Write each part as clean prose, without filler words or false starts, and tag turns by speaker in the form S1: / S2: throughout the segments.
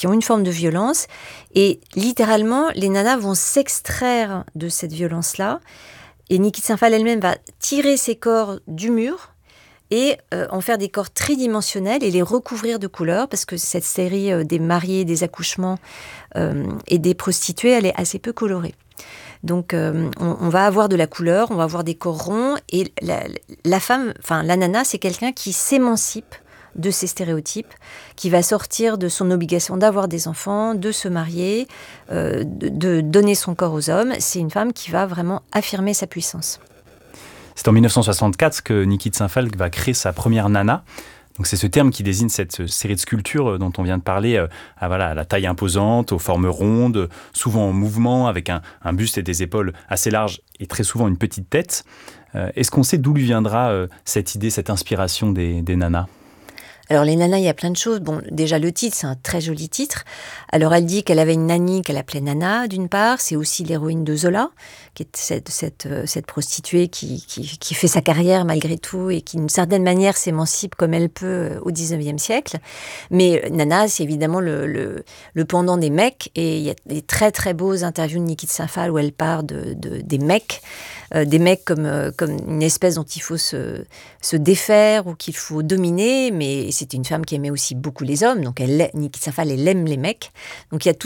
S1: qui ont une forme de violence. Et littéralement, les nanas vont s'extraire de cette violence-là. Et Niki de Saint-Phal elle-même va tirer ces corps du mur et en faire des corps tridimensionnels et les recouvrir de couleurs, parce que cette série des mariés, des accouchements et des prostituées, elle est assez peu colorée. Donc on va avoir de la couleur, on va avoir des corps ronds, et la femme, enfin la nana, c'est quelqu'un qui s'émancipe de ces stéréotypes, qui va sortir de son obligation d'avoir des enfants, de se marier, de donner son corps aux hommes. C'est une femme qui va vraiment affirmer sa puissance.
S2: C'est en 1964 que Niki de Saint-Phal va créer sa première nana. Donc c'est ce terme qui désigne cette série de sculptures dont on vient de parler, à la taille imposante, aux formes rondes, souvent en mouvement, avec un buste et des épaules assez larges et très souvent une petite tête. Est-ce qu'on sait d'où lui viendra cette idée, cette inspiration des nanas ?
S1: Alors les nanas, il y a plein de choses. Bon, déjà le titre, c'est un très joli titre. Alors elle dit qu'elle avait une nanny qu'elle appelait Nana, d'une part. C'est aussi l'héroïne de Zola, qui est cette prostituée qui fait sa carrière malgré tout et qui, d'une certaine manière, s'émancipe comme elle peut au XIXe siècle. Mais Nana, c'est évidemment le pendant des mecs. Et il y a des très très beaux interviews de Niki de Saint-Phal où elle parle des mecs. Des mecs comme une espèce dont il faut se défaire ou qu'il faut dominer, mais c'était une femme qui aimait aussi beaucoup les hommes, donc Niki de Saint-Phal, elle aime les mecs. Donc il y a tout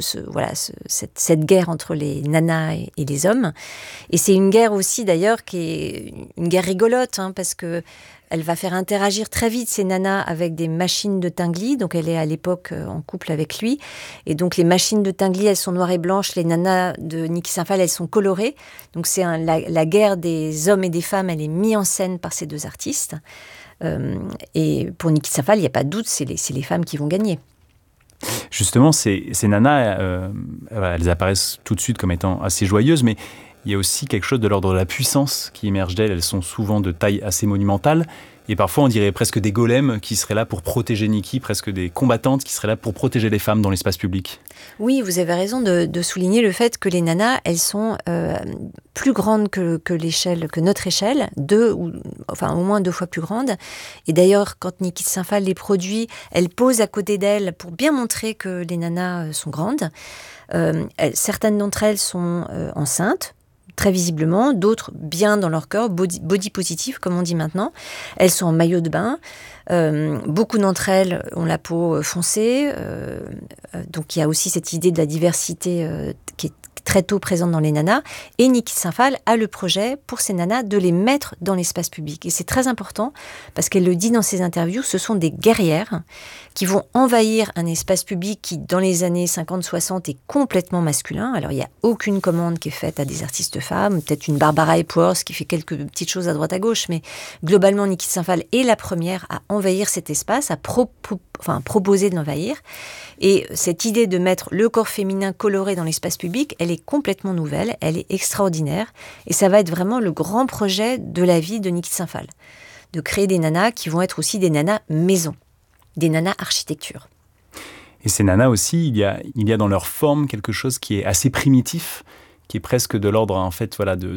S1: cette guerre entre les nanas et les hommes. Et c'est une guerre aussi d'ailleurs qui est une guerre rigolote, parce que elle va faire interagir très vite ces nanas avec des machines de Tinguely. Donc elle est à l'époque en couple avec lui. Et donc les machines de Tinguely, elles sont noires et blanches. Les nanas de Niki Saint-Phal, elles sont colorées. Donc c'est la guerre des hommes et des femmes, elle est mise en scène par ces deux artistes. Et pour Niki Saint-Phal, il n'y a pas de doute, c'est les femmes qui vont gagner.
S2: Justement, ces nanas, elles apparaissent tout de suite comme étant assez joyeuses, mais il y a aussi quelque chose de l'ordre de la puissance qui émerge d'elles. Elles sont souvent de taille assez monumentale. Et parfois, on dirait presque des golems qui seraient là pour protéger Niki, presque des combattantes qui seraient là pour protéger les femmes dans l'espace public. Oui,
S1: vous avez raison de souligner le fait que les nanas, elles sont plus grandes que notre échelle, au moins 2 fois plus grandes. Et d'ailleurs, quand Niki de Saint-Phal les produit, elle pose à côté d'elles pour bien montrer que les nanas sont grandes. Certaines d'entre elles sont enceintes, très visiblement, d'autres bien dans leur corps, body positive comme on dit maintenant. Elles sont en maillot de bain. Beaucoup d'entre elles ont la peau foncée. Donc il y a aussi cette idée de la diversité qui est très tôt présente dans les nanas. Et Niki de Saint-Phal a le projet pour ces nanas de les mettre dans l'espace public. Et c'est très important parce qu'elle le dit dans ses interviews, ce sont des guerrières qui vont envahir un espace public qui, dans les années 50-60, est complètement masculin. Alors, il n'y a aucune commande qui est faite à des artistes femmes, peut-être une Barbara Epworth qui fait quelques petites choses à droite à gauche, mais globalement, Niki de Saint-Phal est la première à envahir cet espace, à proposer de l'envahir. Et cette idée de mettre le corps féminin coloré dans l'espace public, elle est complètement nouvelle, elle est extraordinaire. Et ça va être vraiment le grand projet de la vie de Niki de Saint-Phal, de créer des nanas qui vont être aussi des nanas maison, des nanas architecture.
S2: Et ces nanas aussi, il y a dans leur forme quelque chose qui est assez primitif, qui est presque de l'ordre en fait,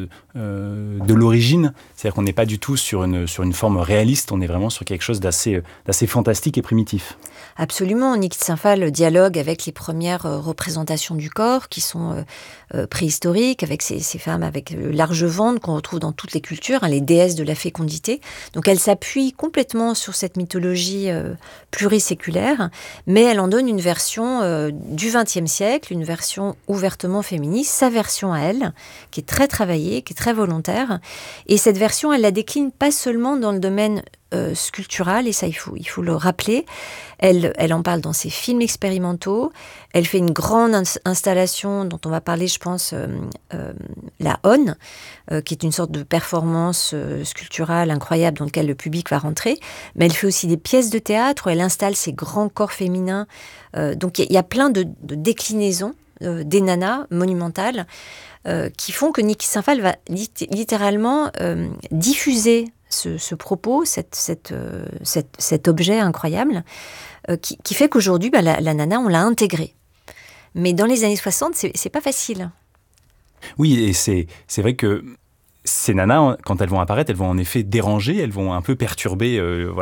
S2: de l'origine. C'est-à-dire qu'on n'est pas du tout sur une forme réaliste, on est vraiment sur quelque chose d'assez fantastique et primitif.
S1: Absolument. Niki de Saint-Phal dialogue avec les premières représentations du corps qui sont préhistoriques, avec ces femmes avec le large ventre qu'on retrouve dans toutes les cultures, les déesses de la fécondité. Donc elle s'appuie complètement sur cette mythologie pluriséculaire, mais elle en donne une version du XXe siècle, une version ouvertement féministe, sa version à elle, qui est très travaillée, qui est très volontaire. Et cette version, elle la décline pas seulement dans le domaine sculptural, et ça il faut le rappeler. Elle en parle dans ses films expérimentaux. Elle fait une grande installation dont on va parler, je pense, la On, qui est une sorte de performance sculpturale incroyable dans laquelle le public va rentrer. Mais elle fait aussi des pièces de théâtre où elle installe ses grands corps féminins. Donc il y a plein de déclinaisons des nanas monumentales qui font que Niki Saint-Phal va littéralement diffuser ce propos, cet objet incroyable, qui fait qu'aujourd'hui, la nana, on l'a intégrée. Mais dans les années 60, c'est pas facile.
S2: Oui, et c'est vrai que Ces nanas, quand elles vont apparaître, elles vont en effet déranger, elles vont un peu perturber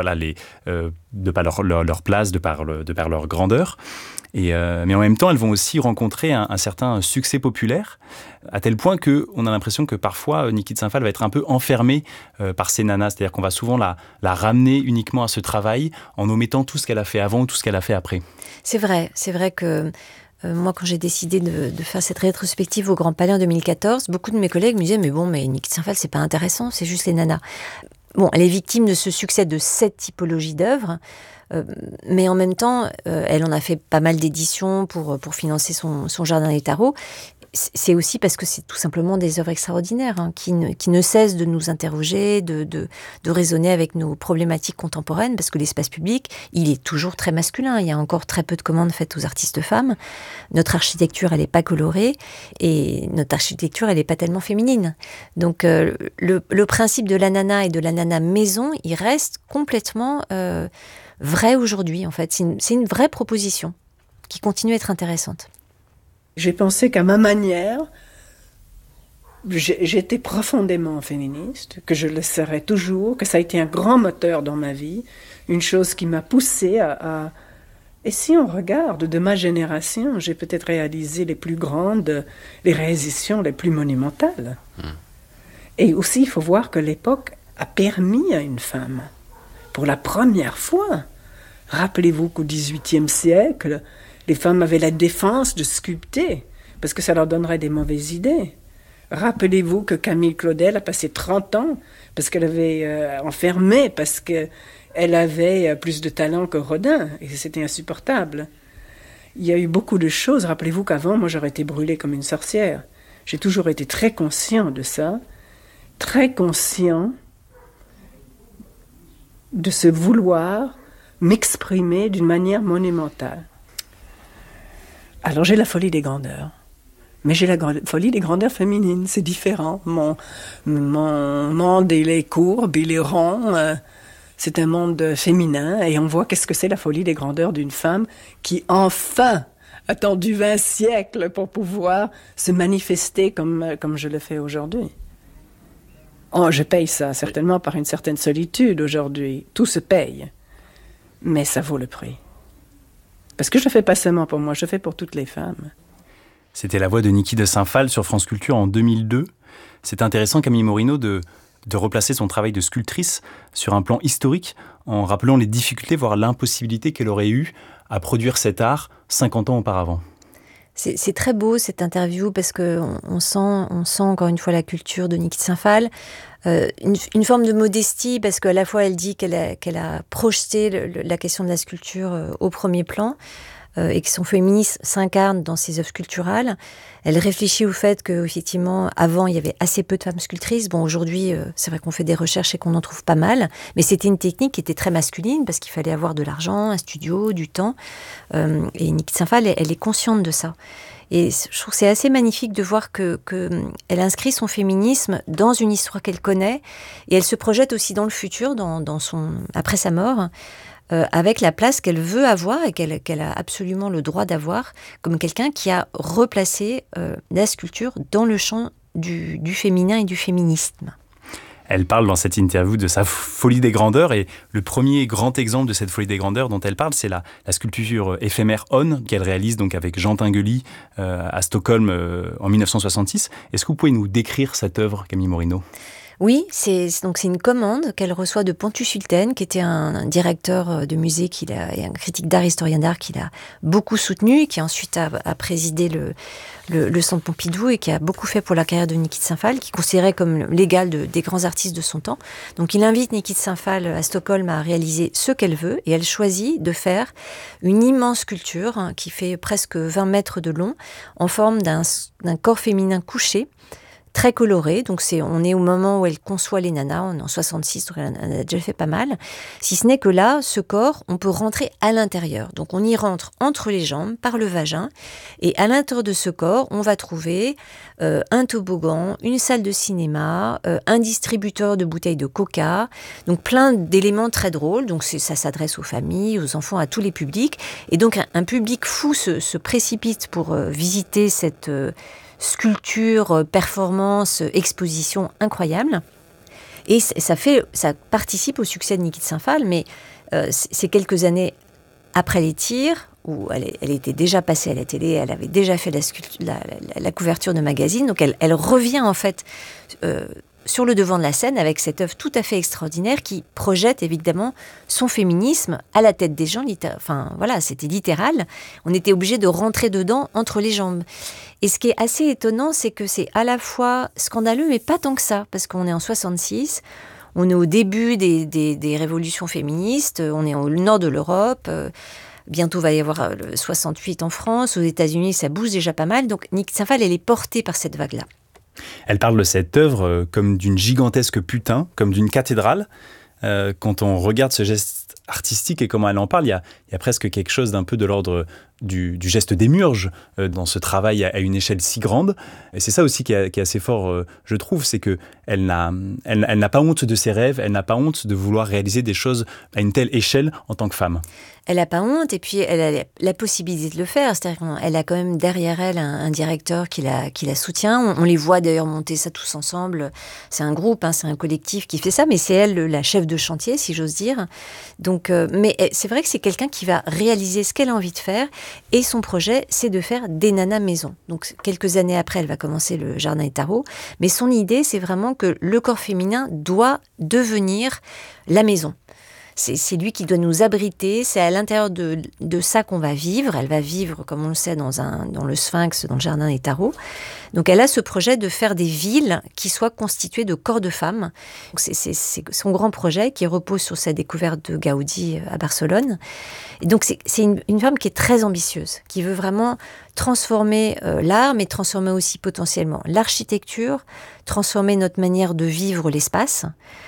S2: de par leur place, de par leur grandeur. Mais en même temps, elles vont aussi rencontrer un certain succès populaire, à tel point qu'on a l'impression que parfois, Niki de Saint-Phal va être un peu enfermée par ces nanas. C'est-à-dire qu'on va souvent la ramener uniquement à ce travail en omettant tout ce qu'elle a fait avant ou tout ce qu'elle a fait après.
S1: C'est vrai que moi, quand j'ai décidé de faire cette rétrospective au Grand Palais en 2014, beaucoup de mes collègues me disaient « mais Niki de Saint-Phal, c'est pas intéressant, c'est juste les nanas ». Bon, elle est victime de ce succès de cette typologie d'œuvres, mais en même temps, elle en a fait pas mal d'éditions pour financer son jardin des tarots. C'est aussi parce que c'est tout simplement des œuvres extraordinaires qui ne cessent de nous interroger, de raisonner avec nos problématiques contemporaines, parce que l'espace public, il est toujours très masculin. Il y a encore très peu de commandes faites aux artistes femmes. Notre architecture, elle n'est pas colorée, et notre architecture, elle n'est pas tellement féminine. Donc, le principe de la nana et de la nana maison, il reste complètement vrai aujourd'hui, en fait. C'est une vraie proposition qui continue à être intéressante.
S3: J'ai pensé qu'à ma manière, j'étais profondément féministe, que je le serai toujours, que ça a été un grand moteur dans ma vie, une chose qui m'a poussée à... Et si on regarde de ma génération, j'ai peut-être réalisé les plus grandes, les réalisations les plus monumentales. Et aussi, il faut voir que l'époque a permis à une femme, pour la première fois, rappelez-vous qu'au XVIIIe siècle, les femmes avaient la défense de sculpter, parce que ça leur donnerait des mauvaises idées. Rappelez-vous que Camille Claudel a passé 30 ans, parce qu'elle avait enfermé, parce qu'elle avait plus de talent que Rodin, et c'était insupportable. Il y a eu beaucoup de choses. Rappelez-vous qu'avant, moi, j'aurais été brûlée comme une sorcière. J'ai toujours été très conscient de ça, très conscient de ce vouloir m'exprimer d'une manière monumentale. Alors j'ai la folie des grandeurs, mais j'ai la folie des grandeurs féminines, c'est différent. Mon monde, il est courbe, il est rond, c'est un monde féminin, et on voit qu'est-ce que c'est la folie des grandeurs d'une femme qui enfin a attendu 20 siècles pour pouvoir se manifester comme je le fais aujourd'hui. Oh, je paye ça certainement par une certaine solitude aujourd'hui, tout se paye, mais ça vaut le prix. Parce que je ne fais pas seulement pour moi, je fais pour toutes les femmes.
S2: C'était la voix de Niki de Saint-Phal sur France Culture en 2002. C'est intéressant, Camille Morino, de replacer son travail de sculptrice sur un plan historique en rappelant les difficultés, voire l'impossibilité qu'elle aurait eue à produire cet art 50 ans auparavant.
S1: C'est très beau cette interview parce qu'on sent encore une fois la culture de Niki de Saint-Phal. Une forme de modestie parce qu'à la fois elle dit qu'elle a projeté la question de la sculpture au premier plan et que son féminisme s'incarne dans ses œuvres sculpturales. Elle réfléchit au fait qu'effectivement, avant, il y avait assez peu de femmes sculptrices. Bon, aujourd'hui, c'est vrai qu'on fait des recherches et qu'on en trouve pas mal, mais c'était une technique qui était très masculine parce qu'il fallait avoir de l'argent, un studio, du temps. Et Niki de Saint-Phal, elle est consciente de ça. Et je trouve que c'est assez magnifique de voir qu'elle inscrit son féminisme dans une histoire qu'elle connaît et elle se projette aussi dans le futur, après sa mort, avec la place qu'elle veut avoir et qu'elle a absolument le droit d'avoir comme quelqu'un qui a replacé la sculpture dans le champ du féminin et du féminisme.
S2: Elle parle dans cette interview de sa folie des grandeurs et le premier grand exemple de cette folie des grandeurs dont elle parle, c'est la sculpture éphémère On qu'elle réalise donc avec Jean Tinguely à Stockholm en 1966. Est-ce que vous pouvez nous décrire cette œuvre, Camille Morino ?
S1: Oui, c'est une commande qu'elle reçoit de Pontus Hultén, qui était un directeur de musée et un critique d'art, historien d'art qu'il a beaucoup soutenu, et qui ensuite a présidé le Centre Pompidou et qui a beaucoup fait pour la carrière de Niki de Saint-Phal, qui considérait comme l'égal des grands artistes de son temps. Donc il invite Niki de Saint-Phal à Stockholm à réaliser ce qu'elle veut et elle choisit de faire une immense sculpture qui fait presque 20 mètres de long en forme d'un corps féminin couché, très coloré, donc on est au moment où elle conçoit les nanas, on est en 66, donc elle a déjà fait pas mal, si ce n'est que là, ce corps, on peut rentrer à l'intérieur, donc on y rentre entre les jambes, par le vagin, et à l'intérieur de ce corps, on va trouver un toboggan, une salle de cinéma, un distributeur de bouteilles de coca, donc plein d'éléments très drôles, donc ça s'adresse aux familles, aux enfants, à tous les publics, et donc un public fou se précipite pour visiter sculpture, performance, exposition incroyable. Et ça participe au succès de Niki de Saint-Phal, mais c'est quelques années après les tirs, où elle était déjà passée à la télé, elle avait déjà fait la couverture de magazine, donc elle revient en fait sur le devant de la scène avec cette œuvre tout à fait extraordinaire qui projette évidemment son féminisme à la tête des gens. Enfin voilà, c'était littéral. On était obligé de rentrer dedans entre les jambes. Et ce qui est assez étonnant, c'est que c'est à la fois scandaleux, mais pas tant que ça, parce qu'on est en 66, on est au début des révolutions féministes, on est au nord de l'Europe. Bientôt va y avoir le 68 en France, aux États-Unis, ça bouge déjà pas mal. Donc Niki de Saint-Phal, elle est portée par cette vague-là.
S2: Elle parle de cette œuvre comme d'une gigantesque putain, comme d'une cathédrale. Quand on regarde ce geste artistique et comment elle en parle, il y a presque quelque chose d'un peu de l'ordre du geste d'émurge dans ce travail à une échelle si grande. Et c'est ça aussi qui est assez fort, je trouve, c'est qu'elle n'a pas honte de ses rêves, elle n'a pas honte de vouloir réaliser des choses à une telle échelle en tant que femme.
S1: Elle n'a pas honte et puis elle a la possibilité de le faire. C'est-à-dire qu'elle a quand même derrière elle un directeur qui la soutient. On les voit d'ailleurs monter ça tous ensemble. C'est un groupe, c'est un collectif qui fait ça, mais c'est elle la chef de chantier, si j'ose dire. Donc, mais c'est vrai que c'est quelqu'un qui va réaliser ce qu'elle a envie de faire. Et son projet, c'est de faire des nanas maison. Donc, quelques années après, elle va commencer le Jardin des Tarots. Mais son idée, c'est vraiment que le corps féminin doit devenir la maison. C'est lui qui doit nous abriter, c'est à l'intérieur de ça qu'on va vivre. Elle va vivre, comme on le sait, dans le Sphinx, dans le Jardin des Tarots. Donc elle a ce projet de faire des villes qui soient constituées de corps de femmes. Donc c'est son grand projet qui repose sur sa découverte de Gaudi à Barcelone. Et donc c'est une femme qui est très ambitieuse, qui veut vraiment transformer l'art, mais transformer aussi potentiellement l'architecture, transformer notre manière de vivre l'espace.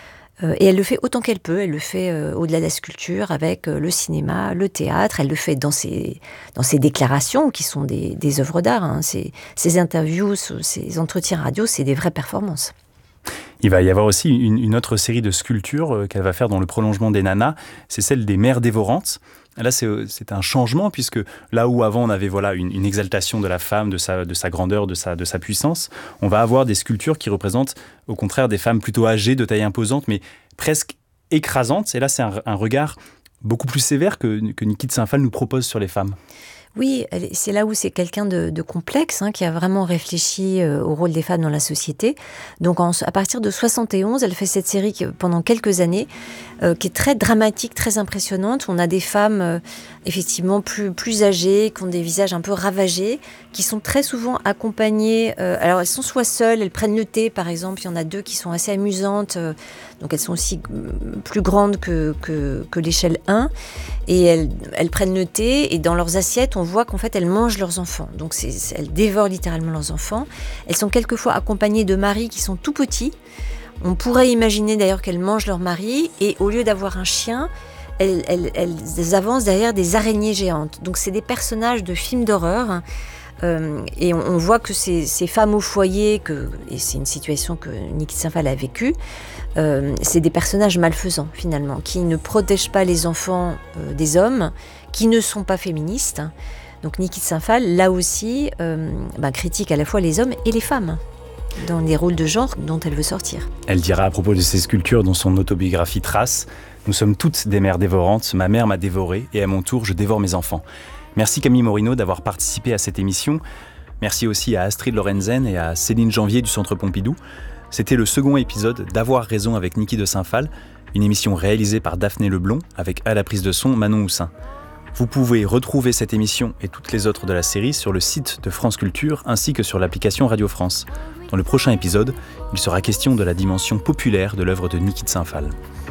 S1: Et elle le fait autant qu'elle peut. Elle le fait au-delà de la sculpture, avec le cinéma, le théâtre. Elle le fait dans ses déclarations, qui sont des œuvres d'art. Ses interviews, ses entretiens radio, c'est des vraies performances.
S2: Il va y avoir aussi une autre série de sculptures qu'elle va faire dans le prolongement des nanas. C'est celle des mères dévorantes. Là, c'est un changement, puisque là où avant on avait une exaltation de la femme, de sa grandeur, de sa puissance, on va avoir des sculptures qui représentent au contraire des femmes plutôt âgées, de taille imposante, mais presque écrasantes. Et là, c'est un regard beaucoup plus sévère que Niki de Saint-Phal nous propose sur les femmes.
S1: Oui, c'est là où c'est quelqu'un de complexe, qui a vraiment réfléchi au rôle des femmes dans la société. Donc à partir de 71, elle fait cette série pendant quelques années, qui est très dramatique, très impressionnante. On a des femmes effectivement plus âgées, qui ont des visages un peu ravagés, qui sont très souvent accompagnées. Alors elles sont soit seules, elles prennent le thé par exemple. Il y en a 2 qui sont assez amusantes. Donc elles sont aussi plus grandes que l'échelle 1. Et elles prennent le thé et dans leurs assiettes, on voit qu'en fait, elles mangent leurs enfants. Donc, elles dévorent littéralement leurs enfants. Elles sont quelquefois accompagnées de maris qui sont tout petits. On pourrait imaginer d'ailleurs qu'elles mangent leur mari. Et au lieu d'avoir un chien, elles avancent derrière des araignées géantes. Donc, c'est des personnages de films d'horreur. Et on voit que ces femmes au foyer, et c'est une situation que Niki de Saint-Phal a vécue, c'est des personnages malfaisants finalement, qui ne protègent pas les enfants des hommes, qui ne sont pas féministes. Donc Niki de Saint-Phal, là aussi, critique à la fois les hommes et les femmes dans les rôles de genre dont elle veut sortir.
S2: Elle dira à propos de ces sculptures dont son autobiographie trace « Nous sommes toutes des mères dévorantes, ma mère m'a dévorée et à mon tour je dévore mes enfants ». Merci Camille Morino d'avoir participé à cette émission. Merci aussi à Astrid Lorenzen et à Céline Janvier du Centre Pompidou. C'était le second épisode d'Avoir raison avec Niki de Saint-Phal, une émission réalisée par Daphné Leblond avec à la prise de son Manon Houssin. Vous pouvez retrouver cette émission et toutes les autres de la série sur le site de France Culture ainsi que sur l'application Radio France. Dans le prochain épisode, il sera question de la dimension populaire de l'œuvre de Niki de Saint-Phal.